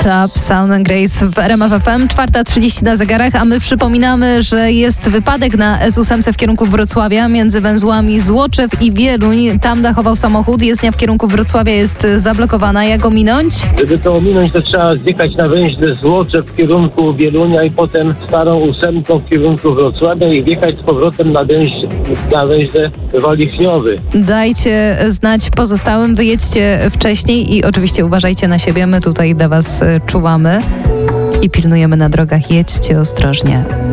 Up, Sound and Grace w RMF FM, 4:30 na zegarach, a my przypominamy, że jest wypadek na S8 w kierunku Wrocławia między węzłami Złoczew i Wieluń. Tam dachował samochód, jezdnia w kierunku Wrocławia jest zablokowana. Jak ominąć? Żeby to ominąć, to trzeba zjechać na węźle Złoczew w kierunku Wielunia i potem starą ósemką w kierunku Wrocławia i wjechać z powrotem na węźle Walichniowy. Dajcie znać pozostałym, wyjedźcie wcześniej i oczywiście uważajcie na siebie. My tutaj dla was czuwamy i pilnujemy na drogach. Jedźcie ostrożnie.